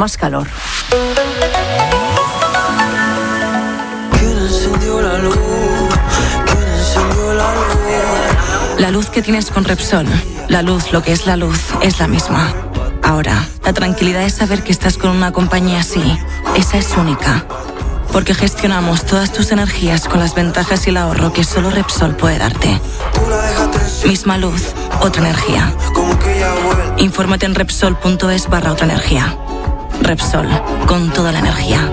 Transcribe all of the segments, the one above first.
más calor. La luz que tienes con Repsol, la luz, lo que es la luz, es la misma. Ahora, la tranquilidad es saber que estás con una compañía así. Esa es única. Porque gestionamos todas tus energías con las ventajas y el ahorro que solo Repsol puede darte. Misma luz, otra energía. Infórmate en Repsol.es/otra energía. Repsol, con toda la energía.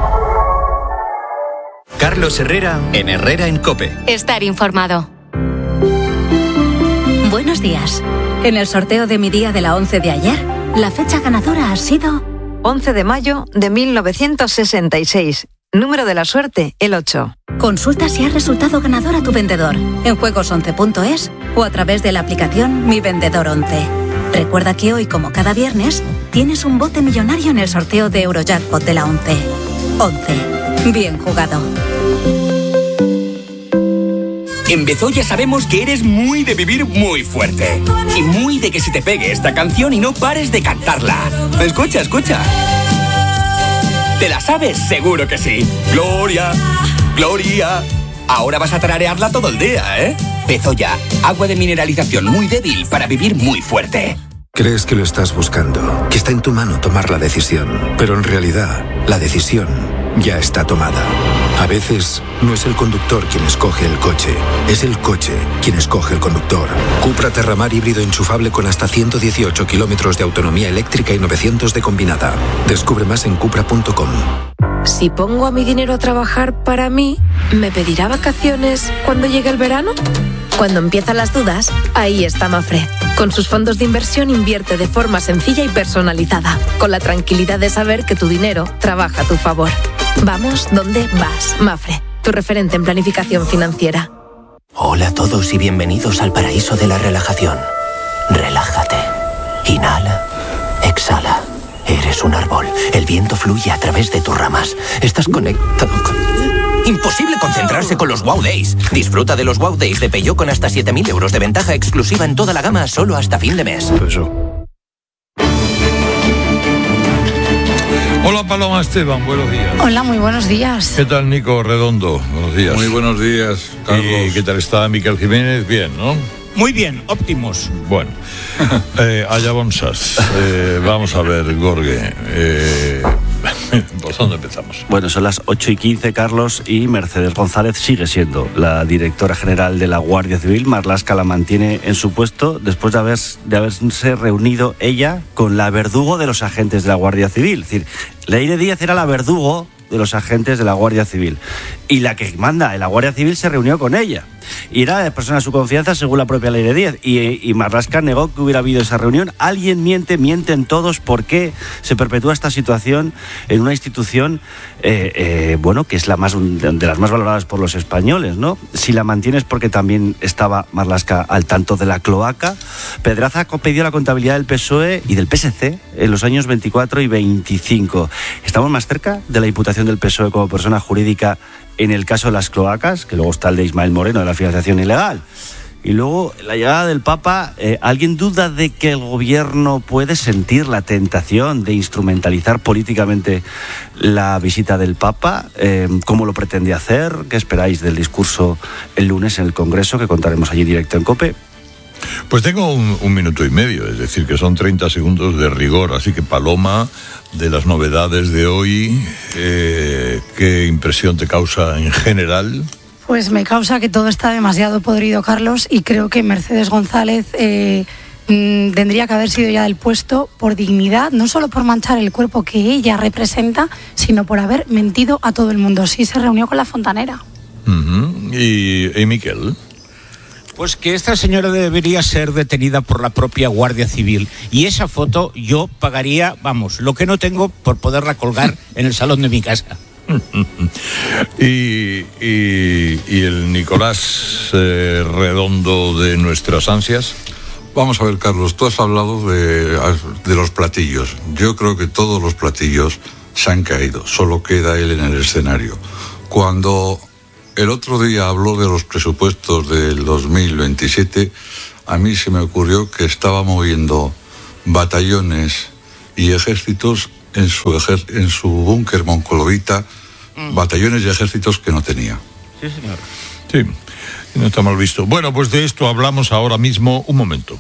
Carlos Herrera, en Herrera en COPE. Estar informado. Buenos días. En el sorteo de mi día de la 11 de ayer, la fecha ganadora ha sido 11 de mayo de 1966. Número de la suerte, el 8. Consulta si has resultado ganador a tu vendedor en juegos11.es o a través de la aplicación Mi Vendedor 11. Recuerda que hoy, como cada viernes, tienes un bote millonario en el sorteo de Eurojackpot de la 11. 11. Bien jugado. En Bezoya sabemos que eres muy de vivir muy fuerte. Y muy de que se te pegue esta canción y no pares de cantarla. Escucha, escucha. ¿Te la sabes? Seguro que sí. Gloria, Gloria. Ahora vas a tararearla todo el día, ¿eh? Bezoya, agua de mineralización muy débil para vivir muy fuerte. Crees que lo estás buscando, que está en tu mano tomar la decisión, pero en realidad la decisión ya está tomada. A veces no es el conductor quien escoge el coche, es el coche quien escoge el conductor. Cupra Terramar híbrido enchufable con hasta 118 kilómetros de autonomía eléctrica y 900 de combinada. Descubre más en cupra.com. Si pongo a mi dinero a trabajar para mí, ¿me pedirá vacaciones cuando llegue el verano? Cuando empiezan las dudas, ahí está Mafre. Con sus fondos de inversión invierte de forma sencilla y personalizada, con la tranquilidad de saber que tu dinero trabaja a tu favor. Vamos donde vas, Mafre, tu referente en planificación financiera. Hola a todos y bienvenidos al paraíso de la relajación. Relájate. Inhala. Exhala. Eres un árbol. El viento fluye a través de tus ramas. Estás conectado con... Imposible concentrarse con los Wow Days. Disfruta de los Wow Days de Peugeot con hasta 7.000 euros de ventaja exclusiva en toda la gama solo hasta fin de mes. Hola Paloma Esteban, buenos días. Hola, muy buenos días. ¿Qué tal Nico Redondo? Buenos días. Muy buenos días, Carlos. ¿Y qué tal está Miquel Jiménez? Bien, ¿no? Muy bien, óptimos. Bueno, allá bonsas. Vamos a ver, Gorge. ¿Por dónde empezamos? Bueno, son las 8:15, Carlos, y Mercedes González sigue siendo la directora general de la Guardia Civil. Marlaska la mantiene en su puesto después de haberse reunido ella con la verdugo de los agentes de la Guardia Civil. Es decir, Leire Díaz era la verdugo de los agentes de la Guardia Civil. Y la que manda en la Guardia Civil se reunió con ella. Y era de persona de su confianza, según la propia Leire Díaz. Y Marlaska negó que hubiera habido esa reunión. Alguien mienten todos. ¿Por qué se perpetúa esta situación en una institución, bueno, que es de las más valoradas por los españoles, ¿no? Si la mantienes porque también estaba Marlaska al tanto de la cloaca. Pedraza pidió la contabilidad del PSOE y del PSC en los años 24 y 25. Estamos más cerca de la imputación del PSOE como persona jurídica en el caso de las cloacas, que luego está el de Ismael Moreno, de la financiación ilegal. Y luego, la llegada del Papa, ¿alguien duda de que el gobierno puede sentir la tentación de instrumentalizar políticamente la visita del Papa? ¿Cómo lo pretende hacer? ¿Qué esperáis del discurso el lunes en el Congreso, que contaremos allí directo en COPE? Pues tengo un minuto y medio, es decir, que son 30 segundos de rigor, así que Paloma, de las novedades de hoy, ¿qué impresión te causa en general? Pues me causa que todo está demasiado podrido, Carlos, y creo que Mercedes González tendría que haber sido ya del puesto por dignidad, no solo por manchar el cuerpo que ella representa, sino por haber mentido a todo el mundo. Sí, se reunió con la fontanera. Uh-huh. ¿Y Miquel? Pues que esta señora debería ser detenida por la propia Guardia Civil. Y esa foto yo pagaría, vamos, lo que no tengo por poderla colgar en el salón de mi casa. ¿Y el Nicolás Redondo de nuestras ansias? Vamos a ver, Carlos, tú has hablado de los platillos. Yo creo que todos los platillos se han caído, solo queda él en el escenario. Cuando el otro día habló de los presupuestos del 2027, a mí se me ocurrió que estaba moviendo batallones y ejércitos en su búnker moncolovita batallones y ejércitos que no tenía. Sí, señor. Sí, no está mal visto. Bueno, pues de esto hablamos ahora mismo. Un momento.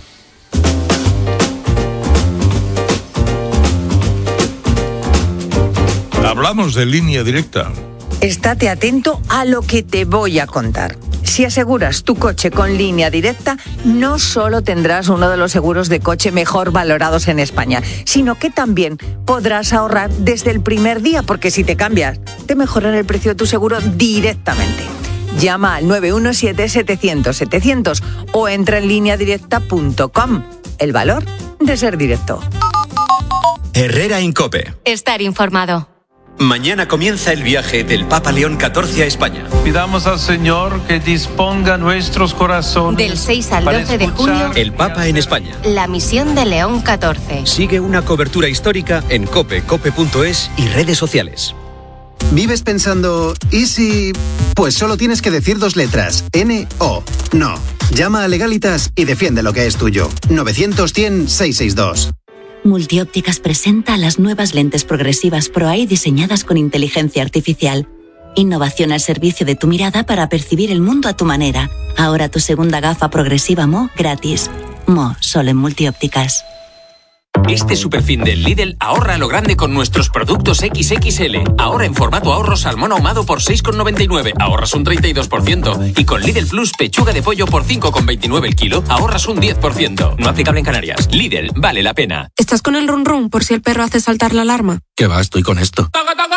Hablamos de Línea Directa. Estate atento a lo que te voy a contar. Si aseguras tu coche con Línea Directa, no solo tendrás uno de los seguros de coche mejor valorados en España, sino que también podrás ahorrar desde el primer día, porque si te cambias, te mejoran el precio de tu seguro directamente. Llama al 917-700-700 o entra en lineadirecta.com. El valor de ser directo. Herrera en COPE. Estar informado. Mañana comienza el viaje del Papa León XIV a España. Pidamos al Señor que disponga nuestros corazones. Del 6 al 12 de junio, el Papa en España. La misión de León XIV. Sigue una cobertura histórica en COPE, cope.es y redes sociales. ¿Vives pensando, ¿y si...? Pues solo tienes que decir 2 letras, N-O. No. Llama a Legalitas y defiende lo que es tuyo. 900-100-662. Multiópticas presenta las nuevas lentes progresivas Pro Eye diseñadas con inteligencia artificial. Innovación al servicio de tu mirada para percibir el mundo a tu manera. Ahora tu segunda gafa progresiva Mo gratis. Mo, solo en Multiópticas. Este superfin del Lidl ahorra a lo grande con nuestros productos XXL. Ahora en formato ahorro salmón ahumado por 6,99, ahorras un 32%. Y con Lidl Plus pechuga de pollo por 5,29 el kilo, ahorras un 10%. No aplicable en Canarias. Lidl, vale la pena. ¿Estás con el run run por si el perro hace saltar la alarma? ¿Qué va? Estoy con esto.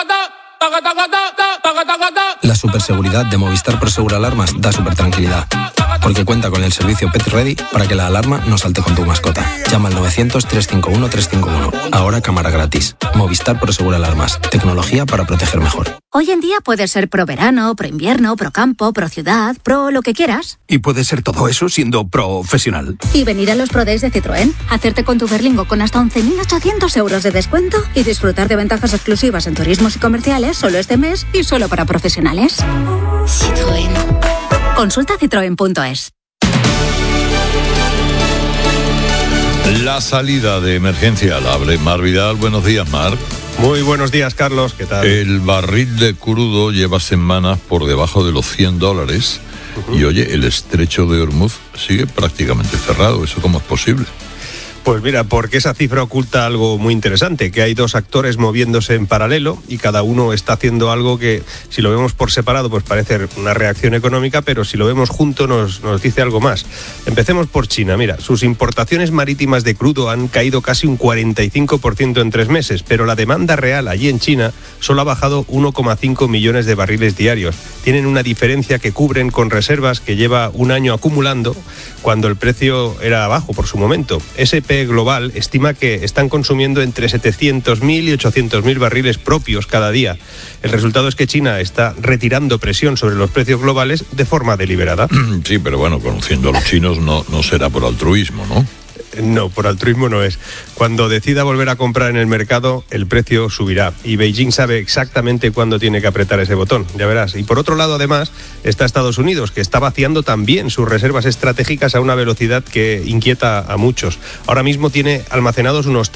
La superseguridad de Movistar Prosegur Alarmas da super tranquilidad, porque cuenta con el servicio Pet Ready para que la alarma no salte con tu mascota. Llama al 900-351-351. Ahora cámara gratis. Movistar Prosegur Alarmas. Tecnología para proteger mejor. Hoy en día puedes ser pro verano, pro invierno, pro campo, pro ciudad, pro lo que quieras. Y puedes ser todo eso siendo profesional. Y venir a los Pro Days de Citroën, hacerte con tu Berlingo con hasta 11.800 euros de descuento y disfrutar de ventajas exclusivas en turismos y comerciales solo este mes y solo para profesionales. Citroën. Consulta citroen.es. La salida de emergencia la abre Mar Vidal. Buenos días, Mar. Muy buenos días, Carlos. ¿Qué tal? El barril de crudo lleva semanas por debajo de los $100 y, oye, el estrecho de Hormuz sigue prácticamente cerrado. ¿Eso cómo es posible? Pues mira, porque esa cifra oculta algo muy interesante, que hay 2 actores moviéndose en paralelo y cada uno está haciendo algo que, si lo vemos por separado, pues parece una reacción económica, pero si lo vemos junto nos dice algo más. Empecemos por China. Mira, sus importaciones marítimas de crudo han caído casi un 45% en 3 meses, pero la demanda real allí en China solo ha bajado 1,5 millones de barriles diarios. Tienen una diferencia que cubren con reservas que lleva un año acumulando cuando el precio era bajo por su momento. SP Global estima que están consumiendo entre 700.000 y 800.000 barriles propios cada día. El resultado es que China está retirando presión sobre los precios globales de forma deliberada. Sí, pero bueno, conociendo a los chinos no será por altruismo, ¿no? No, por altruismo no es. Cuando decida volver a comprar en el mercado, el precio subirá. Y Beijing sabe exactamente cuándo tiene que apretar ese botón, ya verás. Y por otro lado, además, está Estados Unidos, que está vaciando también sus reservas estratégicas a una velocidad que inquieta a muchos. Ahora mismo tiene almacenados unos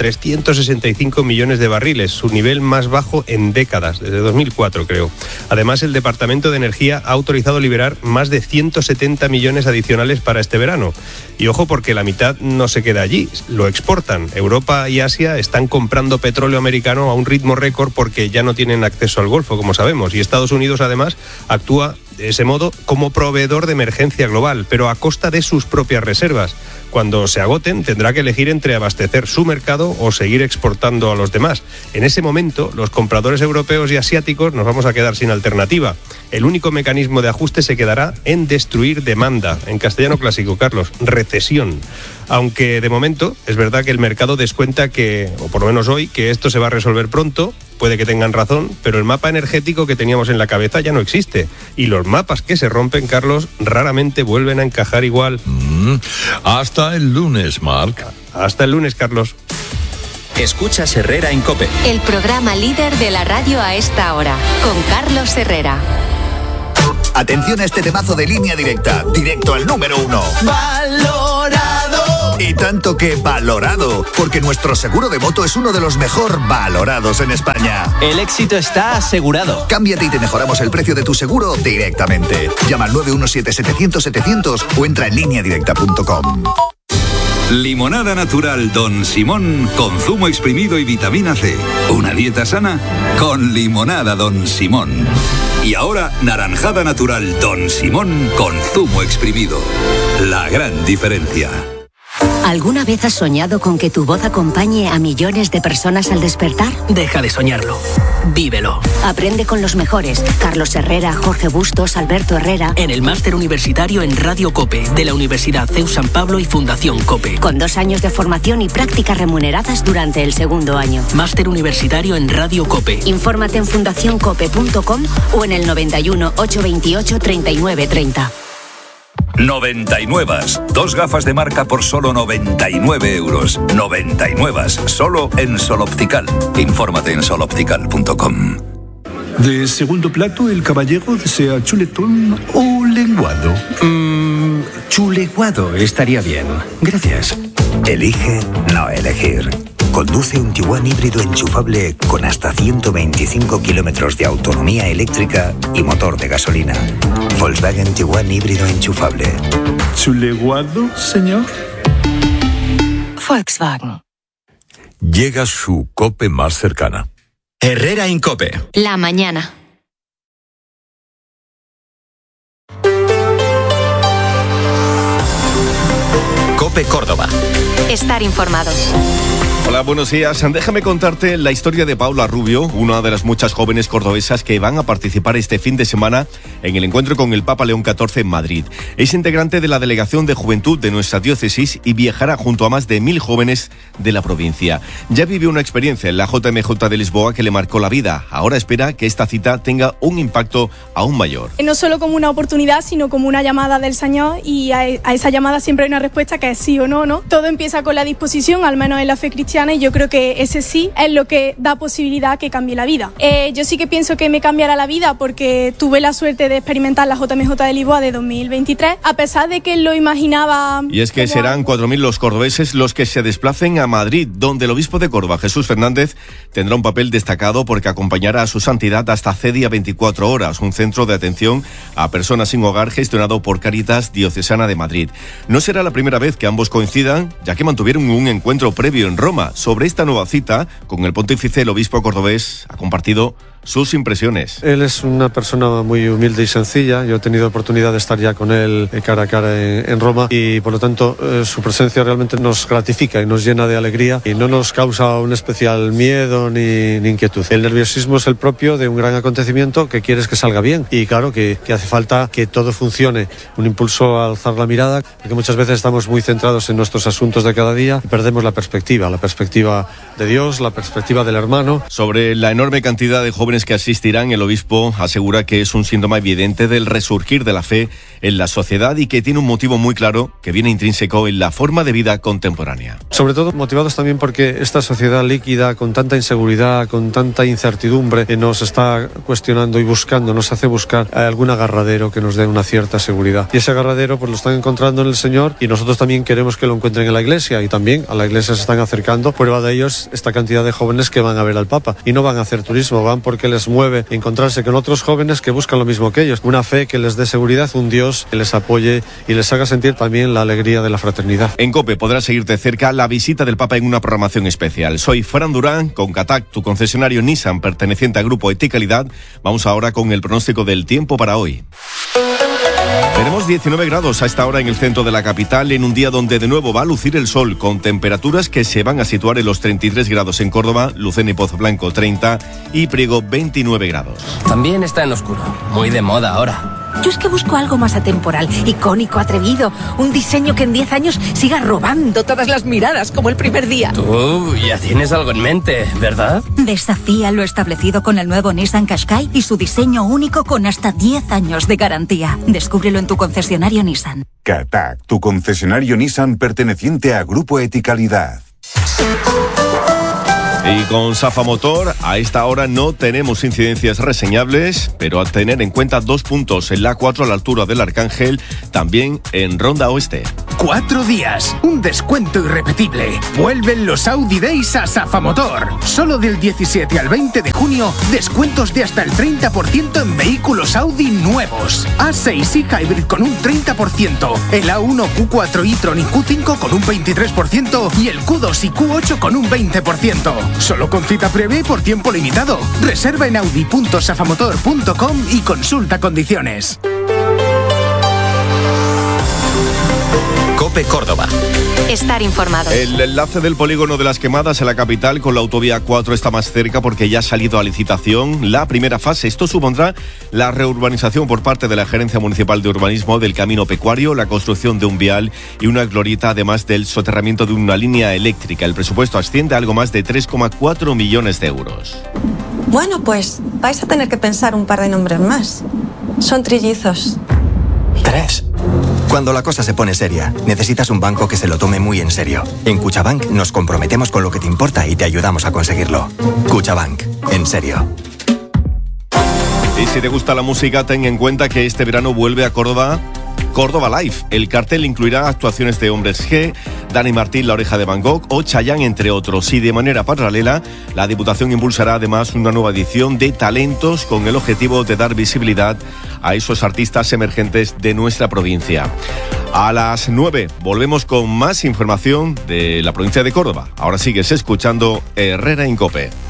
365 millones de barriles, su nivel más bajo en décadas, desde 2004 creo. Además, el Departamento de Energía ha autorizado liberar más de 170 millones adicionales para este verano. Y ojo, porque la mitad no se queda allí, lo exportan. Europa y Asia están comprando petróleo americano a un ritmo récord porque ya no tienen acceso al Golfo, como sabemos, y Estados Unidos además actúa de ese modo como proveedor de emergencia global, pero a costa de sus propias reservas. Cuando se agoten, tendrá que elegir entre abastecer su mercado o seguir exportando a los demás. En ese momento, los compradores europeos y asiáticos nos vamos a quedar sin alternativa. El único mecanismo de ajuste se quedará en destruir demanda. En castellano clásico, Carlos, recesión. Aunque de momento es verdad que el mercado descuenta que, o por lo menos hoy, que esto se va a resolver pronto. Puede que tengan razón, pero el mapa energético que teníamos en la cabeza ya no existe. Y los mapas que se rompen, Carlos, raramente vuelven a encajar igual. Hasta el lunes, Marc. Hasta el lunes, Carlos. Escuchas Herrera en COPE. El programa líder de la radio a esta hora, con Carlos Herrera. Atención a este temazo de Línea Directa, directo al número 1. Valorado. Y tanto que valorado, porque nuestro seguro de moto es uno de los mejor valorados en España. El éxito está asegurado. Cámbiate y te mejoramos el precio de tu seguro directamente. Llama al 917-700-700 o entra en lineadirecta.com. Limonada natural Don Simón con zumo exprimido y vitamina C. Una dieta sana con limonada Don Simón. Y ahora naranjada natural Don Simón con zumo exprimido. La gran diferencia. ¿Alguna vez has soñado con que tu voz acompañe a millones de personas al despertar? Deja de soñarlo. Vívelo. Aprende con los mejores. Carlos Herrera, Jorge Bustos, Alberto Herrera. En el Máster Universitario en Radio COPE de la Universidad CEU San Pablo y Fundación COPE. Con 2 años de formación y prácticas remuneradas durante el segundo año. Máster Universitario en Radio COPE. Infórmate en fundacioncope.com o en el 91 828 3930. 99. 2 gafas de marca por solo 99 euros. 99. Solo en Sol Optical. Infórmate en soloptical.com. De segundo plato, el caballero desea chuletón o lenguado. Chuleguado estaría bien. Gracias. Elige no elegir. Conduce un Tiguan híbrido enchufable con hasta 125 kilómetros de autonomía eléctrica y motor de gasolina. Volkswagen Tiguan híbrido enchufable. ¿Chuleguado, señor? Volkswagen. Llega su COPE más cercana. Herrera Incope. La mañana. COPE Córdoba. Estar informado. Hola, buenos días. Déjame contarte la historia de Paula Rubio, una de las muchas jóvenes cordobesas que van a participar este fin de semana en el encuentro con el Papa León XIV en Madrid. Es integrante de la Delegación de Juventud de nuestra diócesis y viajará junto a más de 1000 jóvenes de la provincia. Ya vivió una experiencia en la JMJ de Lisboa que le marcó la vida. Ahora espera que esta cita tenga un impacto aún mayor. No solo como una oportunidad, sino como una llamada del Señor, y a esa llamada siempre hay una respuesta que es sí o no, ¿no? Todo empieza con la disposición, al menos en la fe cristiana, y yo creo que ese sí es lo que da posibilidad a que cambie la vida. Yo sí que pienso que me cambiará la vida porque tuve la suerte de experimentar la JMJ de Lisboa de 2023, a pesar de que lo imaginaba. Y es que serán 4.000 los cordobeses los que se desplacen a Madrid, donde el obispo de Córdoba, Jesús Fernández, tendrá un papel destacado porque acompañará a su santidad hasta Cedia 24 horas, un centro de atención a personas sin hogar gestionado por Cáritas Diocesana de Madrid. No será la primera vez que ambos coincidan, ya que mantuvieron un encuentro previo en Roma. Sobre esta nueva cita, con el pontífice, el obispo cordobés ha compartido sus impresiones. Él es una persona muy humilde y sencilla. Yo he tenido oportunidad de estar ya con él cara a cara en Roma y por lo tanto su presencia realmente nos gratifica y nos llena de alegría y no nos causa un especial miedo ni inquietud. El nerviosismo es el propio de un gran acontecimiento que quieres que salga bien y claro que hace falta que todo funcione. Un impulso a alzar la mirada, porque muchas veces estamos muy centrados en nuestros asuntos de cada día y perdemos la perspectiva de Dios, la perspectiva del hermano. Sobre la enorme cantidad de jóvenes que asistirán, el obispo asegura que es un síntoma evidente del resurgir de la fe en la sociedad y que tiene un motivo muy claro que viene intrínseco en la forma de vida contemporánea. Sobre todo motivados también porque esta sociedad líquida, con tanta inseguridad, con tanta incertidumbre, nos está cuestionando y buscando, nos hace buscar algún agarradero que nos dé una cierta seguridad. Y ese agarradero pues lo están encontrando en el Señor y nosotros también queremos que lo encuentren en la Iglesia y también a la Iglesia se están acercando. Prueba de ello es esta cantidad de jóvenes que van a ver al Papa y no van a hacer turismo, van porque les mueve encontrarse con otros jóvenes que buscan lo mismo que ellos, una fe que les dé seguridad, un Dios que les apoye y les haga sentir también la alegría de la fraternidad. En COPE podrás seguir de cerca la visita del Papa en una programación especial. Soy Fran Durán, con Catac, tu concesionario Nissan perteneciente al grupo Eticalidad. Vamos ahora con el pronóstico del tiempo para hoy. Tenemos 19 grados a esta hora en el centro de la capital, en un día donde de nuevo va a lucir el sol, con temperaturas que se van a situar en los 33 grados en Córdoba, Lucena y Pozo Blanco 30 y Priego 29 grados. También está en oscuro, muy de moda ahora. Yo es que busco algo más atemporal, icónico, atrevido, un diseño que en 10 años siga robando todas las miradas como el primer día. Tú ya tienes algo en mente, ¿verdad? Desafía lo establecido con el nuevo Nissan Qashqai y su diseño único con hasta 10 años de garantía. Descúbrelo en tu concesionario Nissan. Catac, tu concesionario Nissan perteneciente a Grupo Eticalidad. Y con Safa Motor, a esta hora no tenemos incidencias reseñables, pero a tener en cuenta 2 puntos en la A4 a la altura del Arcángel, también en Ronda Oeste. 4 días. Un descuento irrepetible. Vuelven los Audi Days a Safa Motor. Solo del 17 al 20 de junio, descuentos de hasta el 30% en vehículos Audi nuevos. A6 y Hybrid con un 30%. El A1, Q4 e-tron y Q5 con un 23% y el Q2 y Q8 con un 20%. Solo con cita previa y por tiempo limitado. Reserva en audi.safamotor.com y consulta condiciones. COPE Córdoba. Estar informado. El enlace del polígono de Las Quemadas en la capital con la autovía 4 está más cerca porque ya ha salido a licitación la primera fase. Esto supondrá la reurbanización por parte de la Gerencia Municipal de Urbanismo del camino pecuario, la construcción de un vial y una glorieta, además del soterramiento de una línea eléctrica. El presupuesto asciende a algo más de 3,4 millones de euros. Bueno, pues vais a tener que pensar un par de nombres más. Son trillizos. 3. Cuando la cosa se pone seria, necesitas un banco que se lo tome muy en serio. En Cuchabank nos comprometemos con lo que te importa y te ayudamos a conseguirlo. Cuchabank, en serio. Y si te gusta la música, ten en cuenta que este verano vuelve a Córdoba Live. El cartel incluirá actuaciones de Hombres G, Dani Martín, La Oreja de Van Gogh o Chayanne, entre otros. Y de manera paralela, la Diputación impulsará además una nueva edición de Talentos con el objetivo de dar visibilidad a esos artistas emergentes de nuestra provincia. A las 9 volvemos con más información de la provincia de Córdoba. Ahora sigues escuchando Herrera en COPE.